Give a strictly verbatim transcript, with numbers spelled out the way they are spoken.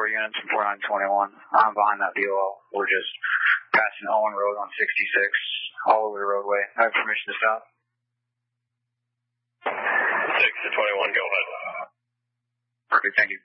four units from four nine twenty-one. I'm behind that B O L. We're just passing Owen Road on sixty-six, all over the roadway. I have permission to stop. six to twenty-one, go ahead. Perfect, thank you.